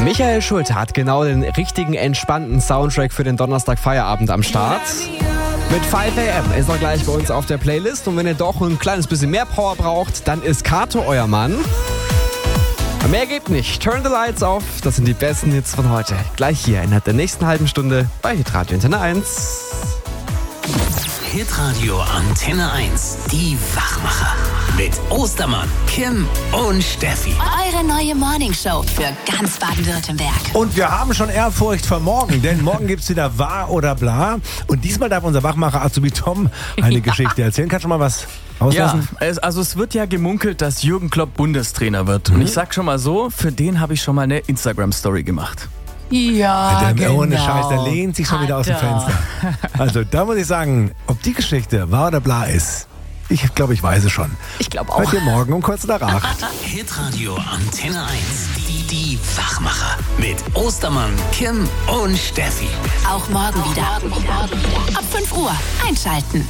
Michael Schulte hat genau den richtigen entspannten Soundtrack für den Donnerstag-Feierabend am Start. Mit 5 AM ist er gleich bei uns auf der Playlist. Und wenn ihr doch ein kleines bisschen mehr Power braucht, dann ist Kato euer Mann. Mehr geht nicht. Turn the lights off. Das sind die besten Hits von heute. Gleich hier innerhalb der nächsten halben Stunde bei Hitradio Antenne 1. Hitradio Antenne 1. Die Wachmacher. Mit Ostermann, Kim und Steffi. Eure neue Morningshow für ganz Baden-Württemberg. Und wir haben schon Ehrfurcht vor morgen, denn morgen gibt's wieder Wahr oder Bla. Und diesmal darf unser Wachmacher Azubi Tom eine Geschichte erzählen. Kannst du mal was auslassen? Ja, es wird ja gemunkelt, dass Jürgen Klopp Bundestrainer wird. Und ich sag schon mal so, für den habe ich schon mal eine Instagram-Story gemacht. Ja, der genau. Ohne Scheiß, der lehnt sich schon wieder aus dem Fenster. Also da muss ich sagen, ob die Geschichte Wahr oder Bla ist, ich glaube, ich weiß es schon. Ich glaube auch. Hört ihr morgen um kurz nach 8. Hitradio Antenne 1. Die Wachmacher. Mit Ostermann, Kim und Steffi. Auch morgen wieder. Ab 5 Uhr einschalten.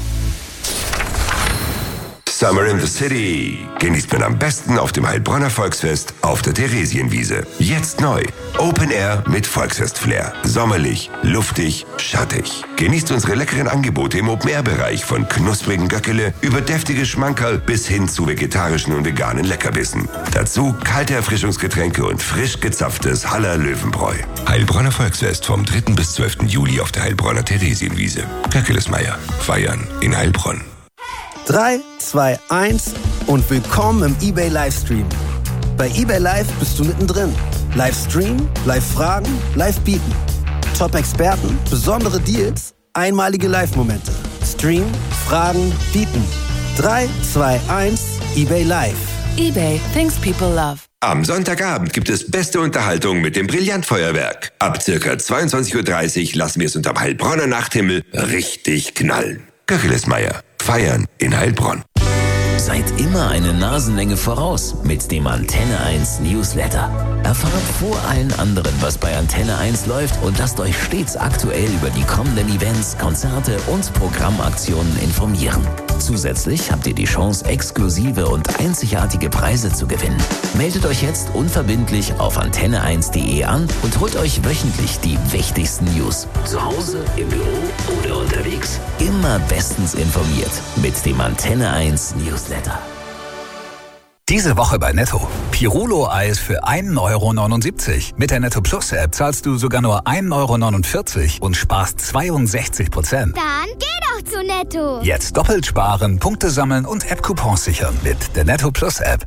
Summer in the City genießt man am besten auf dem Heilbronner Volksfest auf der Theresienwiese. Jetzt neu. Open Air mit Volksfest-Flair. Sommerlich, luftig, schattig. Genießt unsere leckeren Angebote im Open-Air-Bereich von knusprigen Göckele über deftige Schmankerl bis hin zu vegetarischen und veganen Leckerbissen. Dazu kalte Erfrischungsgetränke und frisch gezapftes Haller Löwenbräu. Heilbronner Volksfest vom 3. bis 12. Juli auf der Heilbronner Theresienwiese. Göckelesmeier. Feiern in Heilbronn. 3, 2, 1 und willkommen im eBay Livestream. Bei eBay Live bist du mittendrin. Livestream, Live-Fragen, Live-Bieten. Top-Experten, besondere Deals, einmalige Live-Momente. Stream, Fragen, Bieten. 3, 2, 1, eBay Live. eBay, things people love. Am Sonntagabend gibt es beste Unterhaltung mit dem Brillantfeuerwerk. Ab circa 22:30 Uhr lassen wir es unterm Heilbronner Nachthimmel richtig knallen. Göckelesmeier. Feiern in Heilbronn. Seid immer eine Nasenlänge voraus mit dem Antenne 1 Newsletter. Erfahrt vor allen anderen, was bei Antenne 1 läuft und lasst euch stets aktuell über die kommenden Events, Konzerte und Programmaktionen informieren. Zusätzlich habt ihr die Chance, exklusive und einzigartige Preise zu gewinnen. Meldet euch jetzt unverbindlich auf antenne1.de an und holt euch wöchentlich die wichtigsten News. Zu Hause, im Büro oder unterwegs. Immer bestens informiert mit dem Antenne 1 Newsletter. Diese Woche bei Netto. Pirulo-Eis für 1,79 €. Mit der Netto Plus App zahlst du sogar nur 1,49 € und sparst 62%. Dann geh doch zu Netto. Jetzt doppelt sparen, Punkte sammeln und App-Coupons sichern mit der Netto Plus App.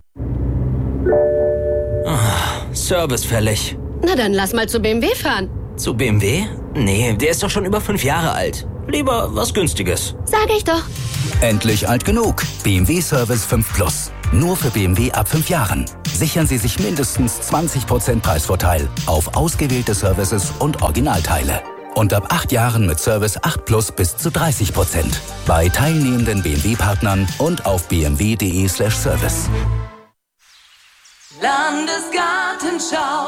Service fällig. Na dann lass mal zu BMW fahren. Zu BMW? Nee, der ist doch schon über 5 Jahre alt. Lieber was Günstiges. Sag ich doch. Endlich alt genug. BMW Service 5 Plus. Nur für BMW ab 5 Jahren. Sichern Sie sich mindestens 20% Preisvorteil auf ausgewählte Services und Originalteile. Und ab 8 Jahren mit Service 8 Plus bis zu 30%. Bei teilnehmenden BMW-Partnern und auf bmw.de/service. Landesgartenschau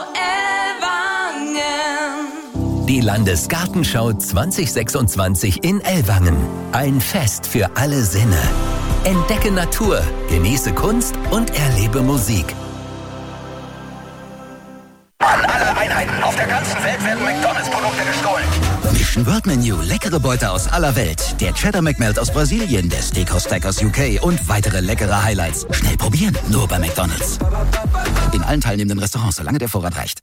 Ellwangen. Die Landesgartenschau 2026 in Ellwangen. Ein Fest für alle Sinne. Entdecke Natur, genieße Kunst und erlebe Musik. An alle Einheiten auf der ganzen Welt werden McDonalds-Produkte gestohlen. Mission World Menu, leckere Beute aus aller Welt. Der Cheddar McMelt aus Brasilien, der Steakhouse Stack aus UK und weitere leckere Highlights. Schnell probieren, nur bei McDonalds. In allen teilnehmenden Restaurants, solange der Vorrat reicht.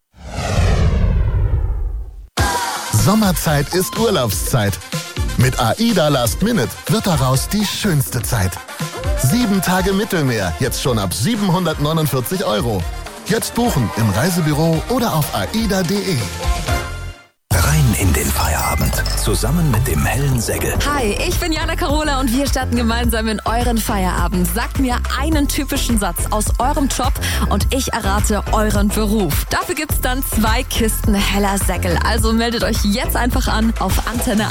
Sommerzeit ist Urlaubszeit. Mit AIDA Last Minute wird daraus die schönste Zeit. 7 Tage Mittelmeer, jetzt schon ab 749 €. Jetzt buchen im Reisebüro oder auf aida.de. Rein in den Feierabend. Zusammen mit dem hellen Sägel. Hi, ich bin Jana Carola und wir starten gemeinsam in euren Feierabend. Sagt mir einen typischen Satz aus eurem Job und ich errate euren Beruf. Dafür gibt's dann 2 Kisten heller Sägel. Also meldet euch jetzt einfach an auf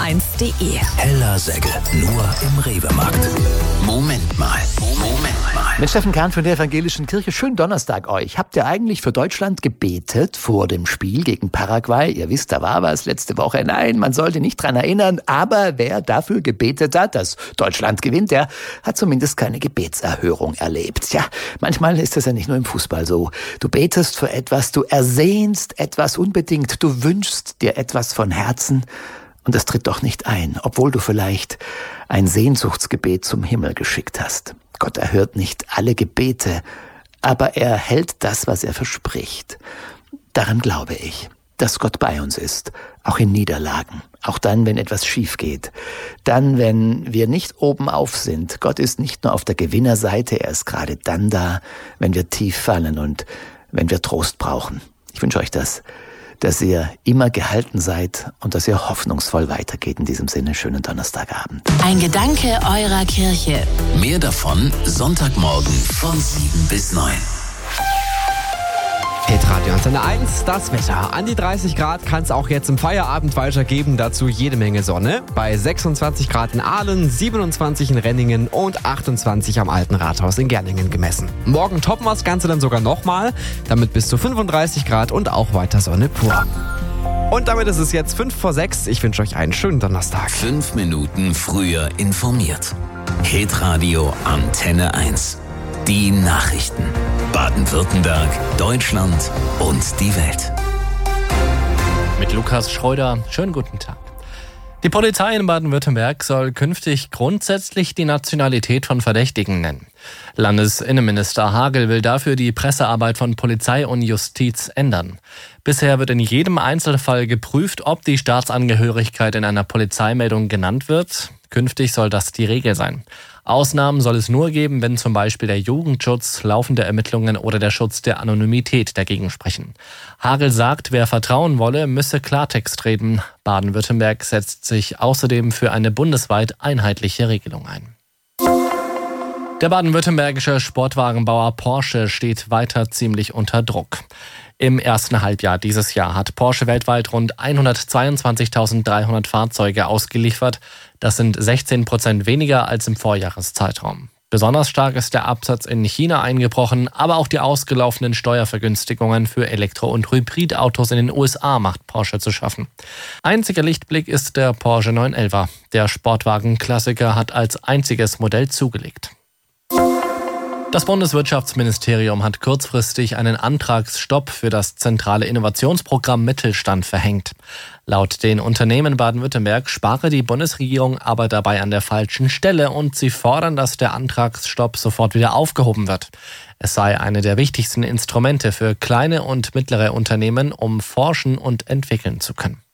antenne1.de. Heller Sägel. Nur im Rewe-Markt. Moment mal. Mit Steffen Kahn von der Evangelischen Kirche. Schönen Donnerstag euch. Habt ihr eigentlich für Deutschland gebetet vor dem Spiel gegen Paraguay? Ihr wisst, da war was letzte Woche. Nein, man sollte nicht dran erinnern. Aber wer dafür gebetet hat, dass Deutschland gewinnt, der hat zumindest keine Gebetserhörung erlebt. Ja, manchmal ist das ja nicht nur im Fußball so. Du betest für etwas, du ersehnst etwas unbedingt, du wünschst dir etwas von Herzen. Und es tritt doch nicht ein, obwohl du vielleicht ein Sehnsuchtsgebet zum Himmel geschickt hast. Gott erhört nicht alle Gebete, aber er hält das, was er verspricht. Daran glaube ich, dass Gott bei uns ist, auch in Niederlagen, auch dann, wenn etwas schief geht, dann, wenn wir nicht oben auf sind. Gott ist nicht nur auf der Gewinnerseite, er ist gerade dann da, wenn wir tief fallen und wenn wir Trost brauchen. Ich wünsche euch das, dass ihr immer gehalten seid und dass ihr hoffnungsvoll weitergeht. In diesem Sinne, schönen Donnerstagabend. Ein Gedanke eurer Kirche. Mehr davon Sonntagmorgen von 7 bis 9. Hitradio Antenne 1, das Wetter. An die 30 Grad kann es auch jetzt im Feierabend weitergeben. Dazu jede Menge Sonne. Bei 26 Grad in Aalen, 27 in Renningen und 28 am Alten Rathaus in Gerningen gemessen. Morgen toppen wir das Ganze dann sogar nochmal. Damit bis zu 35 Grad und auch weiter Sonne pur. Und damit ist es jetzt 5 vor 6. Ich wünsche euch einen schönen Donnerstag. 5 Minuten früher informiert. Hitradio Antenne 1. Die Nachrichten. Baden-Württemberg, Deutschland und die Welt. Mit Lukas Schreuder. Schönen guten Tag. Die Polizei in Baden-Württemberg soll künftig grundsätzlich die Nationalität von Verdächtigen nennen. Landesinnenminister Hagel will dafür die Pressearbeit von Polizei und Justiz ändern. Bisher wird in jedem Einzelfall geprüft, ob die Staatsangehörigkeit in einer Polizeimeldung genannt wird. Künftig soll das die Regel sein. Ausnahmen soll es nur geben, wenn zum Beispiel der Jugendschutz, laufende Ermittlungen oder der Schutz der Anonymität dagegen sprechen. Hagel sagt, wer vertrauen wolle, müsse Klartext reden. Baden-Württemberg setzt sich außerdem für eine bundesweit einheitliche Regelung ein. Der baden-württembergische Sportwagenbauer Porsche steht weiter ziemlich unter Druck. Im ersten Halbjahr dieses Jahr hat Porsche weltweit rund 122.300 Fahrzeuge ausgeliefert. Das sind 16% weniger als im Vorjahreszeitraum. Besonders stark ist der Absatz in China eingebrochen, aber auch die ausgelaufenen Steuervergünstigungen für Elektro- und Hybridautos in den USA macht Porsche zu schaffen. Einziger Lichtblick ist der Porsche 911er. Der Sportwagenklassiker hat als einziges Modell zugelegt. Das Bundeswirtschaftsministerium hat kurzfristig einen Antragsstopp für das zentrale Innovationsprogramm Mittelstand verhängt. Laut den Unternehmen Baden-Württemberg spare die Bundesregierung aber dabei an der falschen Stelle und sie fordern, dass der Antragsstopp sofort wieder aufgehoben wird. Es sei eine der wichtigsten Instrumente für kleine und mittlere Unternehmen, um forschen und entwickeln zu können.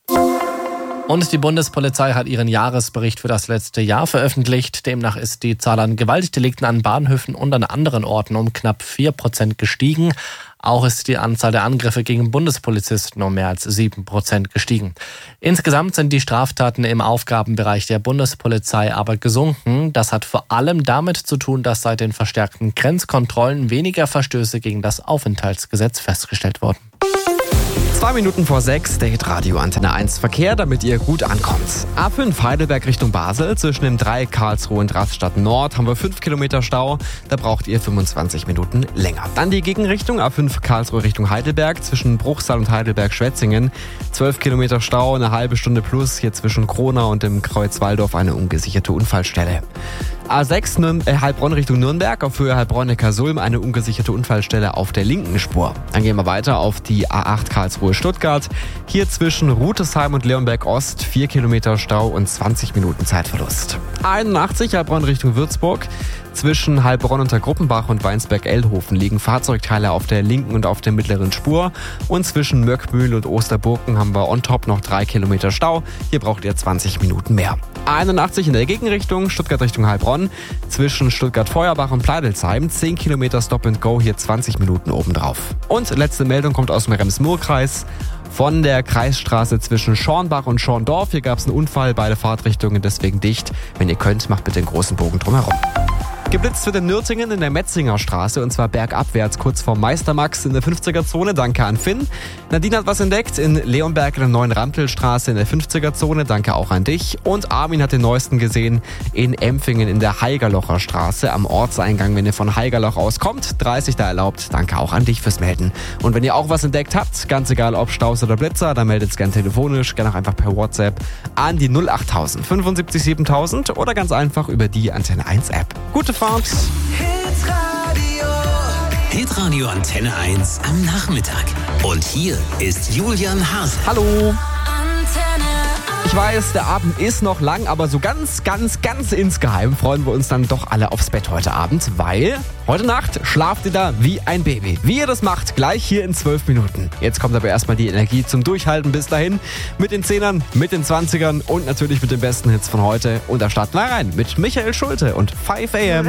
Und die Bundespolizei hat ihren Jahresbericht für das letzte Jahr veröffentlicht. Demnach ist die Zahl an Gewaltdelikten an Bahnhöfen und an anderen Orten um knapp 4% gestiegen. Auch ist die Anzahl der Angriffe gegen Bundespolizisten um mehr als 7% gestiegen. Insgesamt sind die Straftaten im Aufgabenbereich der Bundespolizei aber gesunken. Das hat vor allem damit zu tun, dass seit den verstärkten Grenzkontrollen weniger Verstöße gegen das Aufenthaltsgesetz festgestellt wurden. 2 Minuten vor 6, der Hitradio Antenne 1 Verkehr, damit ihr gut ankommt. A5 Heidelberg Richtung Basel, zwischen dem Dreieck Karlsruhe und Rastatt Nord haben wir 5 Kilometer Stau, da braucht ihr 25 Minuten länger. Dann die Gegenrichtung, A5 Karlsruhe Richtung Heidelberg, zwischen Bruchsal und Heidelberg-Schwetzingen, 12 Kilometer Stau, eine halbe Stunde plus, hier zwischen Kronau und dem Kreuz Walldorf eine ungesicherte Unfallstelle. A6 Heilbronn Richtung Nürnberg, auf Höhe Heilbronn-Neckarsulm eine ungesicherte Unfallstelle auf der linken Spur. Dann gehen wir weiter auf die A8 Karlsruhe-Stuttgart. Hier zwischen Rutesheim und Leonberg-Ost 4 Kilometer Stau und 20 Minuten Zeitverlust. A81 Heilbronn Richtung Würzburg. Zwischen Heilbronn unter Gruppenbach und Weinsberg-Ellhofen liegen Fahrzeugteile auf der linken und auf der mittleren Spur. Und zwischen Möckmühl und Osterburken haben wir on top noch 3 Kilometer Stau. Hier braucht ihr 20 Minuten mehr. A81 in der Gegenrichtung, Stuttgart Richtung Heilbronn. Zwischen Stuttgart-Feuerbach und Pleidelsheim 10 Kilometer Stop and Go, hier 20 Minuten obendrauf. Und letzte Meldung kommt aus dem Rems-Murr-Kreis. Von der Kreisstraße zwischen Schornbach und Schorndorf. Hier gab es einen Unfall, beide Fahrtrichtungen deswegen dicht. Wenn ihr könnt, macht bitte den großen Bogen drumherum. Geblitzt wird in Nürtingen in der Metzinger Straße und zwar bergabwärts kurz vor Meistermax in der 50er-Zone. Danke an Finn. Nadine hat was entdeckt in Leonberg in der neuen Ramtelstraße in der 50er-Zone. Danke auch an dich. Und Armin hat den neuesten gesehen in Empfingen in der Haigerlocher Straße am Ortseingang, wenn ihr von Haigerloch aus kommt. 30 da erlaubt. Danke auch an dich fürs Melden. Und wenn ihr auch was entdeckt habt, ganz egal ob Staus oder Blitzer, dann meldet es gerne telefonisch, gerne auch einfach per WhatsApp an die 08000 75 7000 oder ganz einfach über die Antenne 1 App. Gute Fahrt! Hitradio Antenne 1 am Nachmittag. Und hier ist Julian Hase. Hallo! Ich weiß, der Abend ist noch lang, aber so ganz insgeheim freuen wir uns dann doch alle aufs Bett heute Abend, weil heute Nacht schlaft ihr da wie ein Baby. Wie ihr das macht, gleich hier in 12 Minuten. Jetzt kommt aber erstmal die Energie zum Durchhalten bis dahin mit den 10ern, mit den 20ern und natürlich mit den besten Hits von heute. Und da starten wir rein mit Michael Schulte und 5 AM.